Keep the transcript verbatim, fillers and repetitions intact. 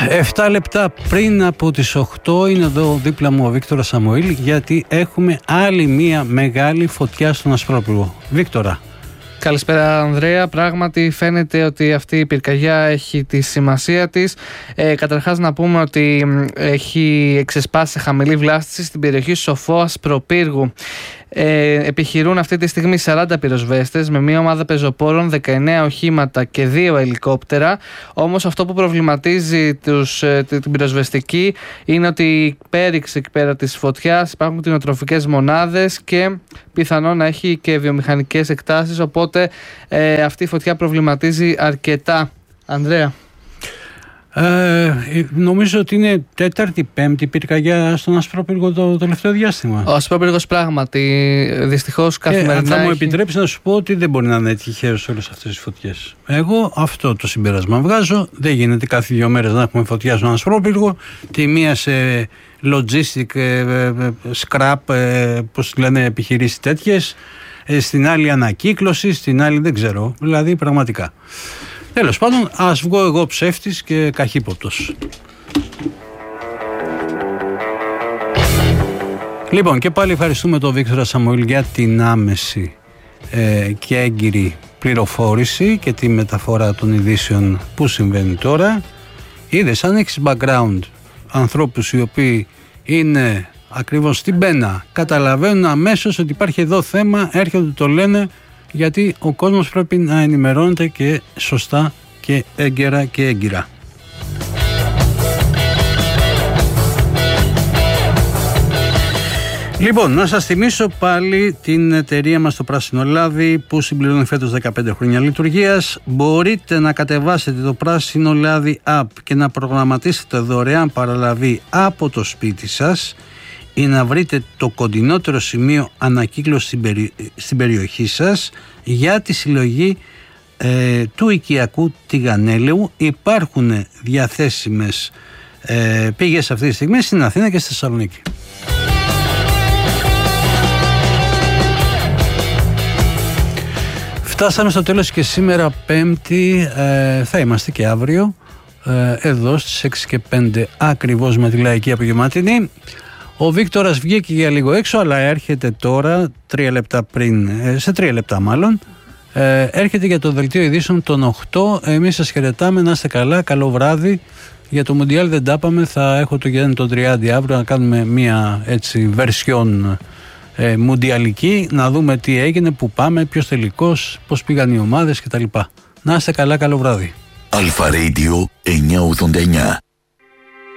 Εφτά λεπτά πριν από τις οκτώ είναι εδώ δίπλα μου ο Βίκτορας Σαμουήλ, γιατί έχουμε άλλη μία μεγάλη φωτιά στον Ασπρόπυργο. Βίκτορα. Καλησπέρα Ανδρέα, πράγματι φαίνεται ότι αυτή η πυρκαγιά έχει τη σημασία της. Ε, καταρχάς να πούμε ότι έχει εξεσπάσει σε χαμηλή βλάστηση στην περιοχή Σοφό Ασπροπύργου. Ε, επιχειρούν αυτή τη στιγμή σαράντα πυροσβέστες με μια ομάδα πεζοπόρων, δεκαεννέα οχήματα και δύο ελικόπτερα. Όμως αυτό που προβληματίζει τους, ε, την πυροσβεστική είναι ότι πέριξ εκεί πέρα της φωτιάς υπάρχουν κτηνοτροφικές μονάδες και πιθανόν να έχει και βιομηχανικές εκτάσεις, οπότε ε, αυτή η φωτιά προβληματίζει αρκετά. Ανδρέα. Ε, νομίζω ότι είναι τέταρτη, πέμπτη πυρκαγιά στον Ασπρόπυργο το τελευταίο διάστημα. Ο Ασπρόπυργος πράγματι δυστυχώς καθημερινά. Ε, θα μου έχει... επιτρέψει να σου πω ότι δεν μπορεί να είναι τυχαίος όλες αυτές τις φωτιές. Εγώ αυτό το συμπέρασμα βγάζω. Δεν γίνεται κάθε δύο μέρες να έχουμε φωτιά στον Ασπρόπυργο. Τη μία σε logistic, scrap, πώς λένε, επιχειρήσεις τέτοιες. Στην άλλη ανακύκλωση, στην άλλη δεν ξέρω. Δηλαδή πραγματικά. Τέλος πάντων, ας βγω εγώ ψεύτης και καχύποπτος. Λοιπόν, και πάλι ευχαριστούμε τον Βίκτορα Σαμουήλ για την άμεση ε, και έγκυρη πληροφόρηση και τη μεταφορά των ειδήσεων που συμβαίνει τώρα. Είδες, αν έχεις background ανθρώπους οι οποίοι είναι ακριβώς στην πένα, καταλαβαίνουν αμέσως ότι υπάρχει εδώ θέμα, έρχονται, το λένε, γιατί ο κόσμος πρέπει να ενημερώνεται και σωστά και έγκαιρα και έγκυρα. Λοιπόν, να σας θυμίσω πάλι την εταιρεία μας, το Πράσινο Λάδι, που συμπληρώνει φέτος δεκαπέντε χρόνια λειτουργίας. Μπορείτε να κατεβάσετε το Πράσινο Λάδι app και να προγραμματίσετε δωρεάν παραλαβή από το σπίτι σας ή να βρείτε το κοντινότερο σημείο ανακύκλωση στην, περι... στην περιοχή σας για τη συλλογή ε, του οικιακού τηγανέλαιου. Υπάρχουν διαθέσιμες ε, πήγες αυτή τη στιγμή στην Αθήνα και στη Θεσσαλονίκη. Φτάσαμε στο τέλος και σήμερα Πέμπτη, ε, θα είμαστε και αύριο ε, εδώ στις έξι και πέντε ακριβώς με τη Λαϊκή Απογευματινή. Ο Βίκτορας βγήκε για λίγο έξω, αλλά έρχεται τώρα, τρία λεπτά πριν, σε τρία λεπτά μάλλον, ε, έρχεται για το δελτίο ειδήσεων των οκτώ. Εμείς σας χαιρετάμε, να είστε καλά, καλό βράδυ. Για το Μουντιάλ δεν τα πάμε, θα έχω το Γιάννη τον Τριάντη αύριο να κάνουμε μια έτσι βερσιόν ε, μουντιαλική, να δούμε τι έγινε, που πάμε, ποιος τελικός, πώς πήγαν οι ομάδες κτλ. Να είστε καλά, καλό βράδυ. Αλφα Radio εννιακόσια ογδόντα εννιά.